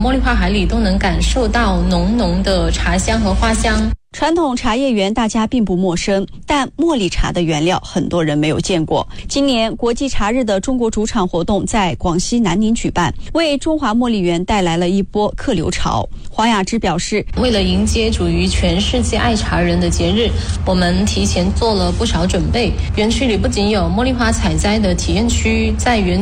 茉莉花海里都能感受到浓浓的茶香和花香。 传统茶叶园大家并不陌生，但茉莉茶的原料很多人没有见过。今年国际茶日的中国主场活动在广西南宁举办，为中华茉莉园带来了一波客流潮。黄雅芝表示， 为了迎接属于全世界爱茶人的节日，我们提前做了不少准备。园区里不仅有茉莉花采摘的体验区，在园